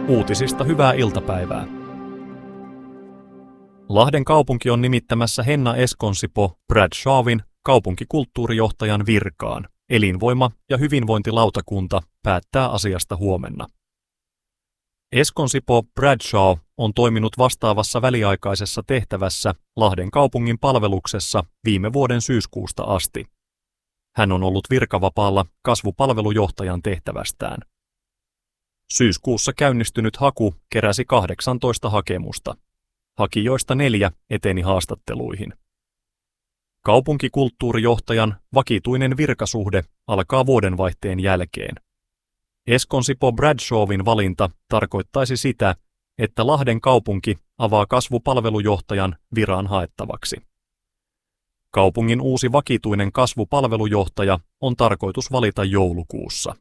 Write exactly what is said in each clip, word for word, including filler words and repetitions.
Uutisista hyvää iltapäivää. Lahden kaupunki on nimittämässä Henna Eskonsipo Bradshawin kaupunkikulttuurijohtajan virkaan. Elinvoima- ja hyvinvointilautakunta päättää asiasta huomenna. Eskonsipo Bradshaw on toiminut vastaavassa väliaikaisessa tehtävässä Lahden kaupungin palveluksessa viime vuoden syyskuusta asti. Hän on ollut virkavapaalla kasvupalvelujohtajan tehtävästään. Syyskuussa käynnistynyt haku keräsi kahdeksantoista hakemusta. Hakijoista neljä eteni haastatteluihin. Kaupunkikulttuurijohtajan vakituinen virkasuhde alkaa vuodenvaihteen jälkeen. Eskonsipo Bradshawin valinta tarkoittaisi sitä, että Lahden kaupunki avaa kasvupalvelujohtajan viran haettavaksi. Kaupungin uusi vakituinen kasvupalvelujohtaja on tarkoitus valita joulukuussa.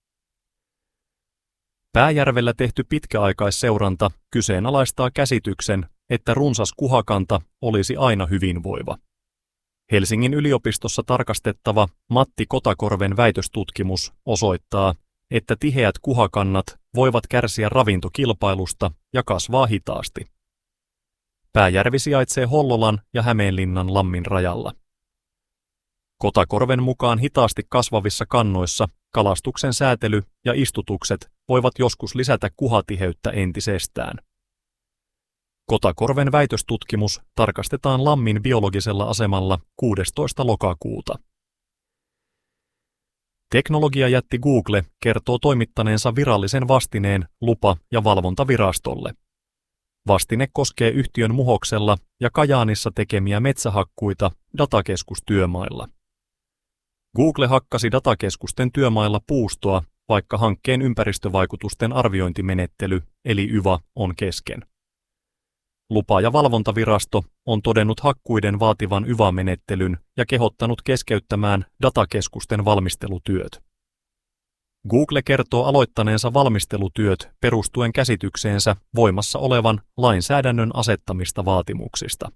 Pääjärvellä tehty pitkäaikaisseuranta kyseenalaistaa käsityksen, että runsas kuhakanta olisi aina hyvinvoiva. Helsingin yliopistossa tarkastettava Matti Kotakorven väitöstutkimus osoittaa, että tiheät kuhakannat voivat kärsiä ravintokilpailusta ja kasvaa hitaasti. Pääjärvi sijaitsee Hollolan ja Hämeenlinnan lammin rajalla. Kotakorven mukaan hitaasti kasvavissa kannoissa kalastuksen säätely ja istutukset voivat joskus lisätä kuhatiheyttä entisestään. Kotakorven väitöstutkimus tarkastetaan lammin biologisella asemalla kuudestoista lokakuuta. Teknologiajätti Google kertoo toimittaneensa virallisen vastineen lupa- ja valvontavirastolle. Vastine koskee yhtiön Muhoksella ja Kajaanissa tekemiä metsähakkuita datakeskustyömailla. Google hakkasi datakeskusten työmailla puustoa, vaikka hankkeen ympäristövaikutusten arviointimenettely eli Y V A on kesken. Lupa- ja valvontavirasto on todennut hakkuiden vaativan Y V A-menettelyn ja kehottanut keskeyttämään datakeskusten valmistelutyöt. Google kertoo aloittaneensa valmistelutyöt perustuen käsitykseensä voimassa olevan lainsäädännön asettamista vaatimuksista.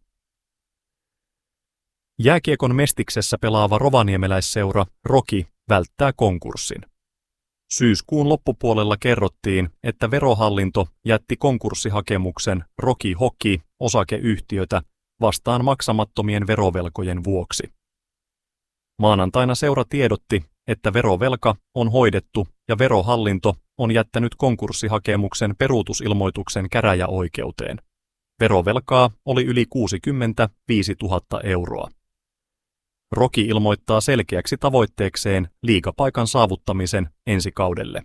Jääkiekon Mestiksessä pelaava rovaniemeläisseura Roki välttää konkurssin. Syyskuun loppupuolella kerrottiin, että Verohallinto jätti konkurssihakemuksen Roki Hockey osakeyhtiötä vastaan maksamattomien verovelkojen vuoksi. Maanantaina seura tiedotti, että verovelka on hoidettu ja Verohallinto on jättänyt konkurssihakemuksen peruutusilmoituksen käräjäoikeuteen. Verovelkaa oli yli kuusikymmentäviisituhatta euroa. Roki ilmoittaa selkeäksi tavoitteekseen liigapaikan saavuttamisen ensi kaudelle.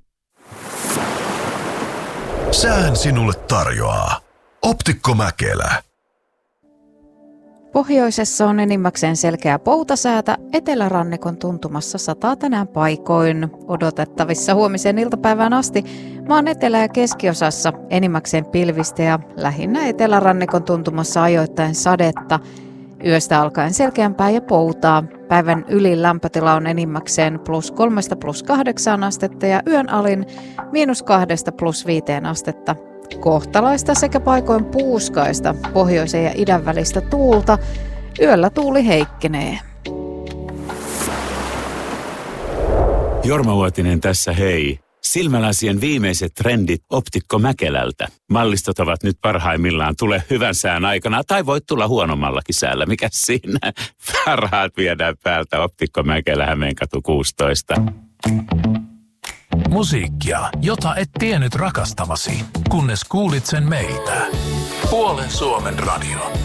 Sään sinulle tarjoaa Optikko Mäkelä. Pohjoisessa on enimmäkseen selkeä poutasäätä, etelärannikon tuntumassa sataa tänään paikoin. Odotettavissa huomisen iltapäivään asti maan etelä- ja keskiosassa enimmäkseen pilvistä ja lähinnä etelärannikon tuntumassa ajoittain sadetta. Yöstä alkaen selkeämpää ja poutaa. Päivän ylin lämpötila on enimmäkseen plus kolmesta plus kahdeksaan astetta ja yön alin miinus kahdesta plus viiteen astetta. Kohtalaista sekä paikoin puuskaista pohjoisen ja idän välistä tuulta. Yöllä tuuli heikkenee. Jorma Uotinen tässä, hei. Silmälasien viimeiset trendit Optikko Mäkelältä. Mallistot ovat nyt parhaimmillaan. Tule hyvän sään aikana tai voit tulla huonommallakin säällä. Mikä siinä? Parhaat viedään päältä. Optikko Mäkelä, Hämeenkatu kuusitoista. Musiikkia, jota et tiennyt rakastavasi, kunnes kuulit sen meiltä. Puolen Suomen radio.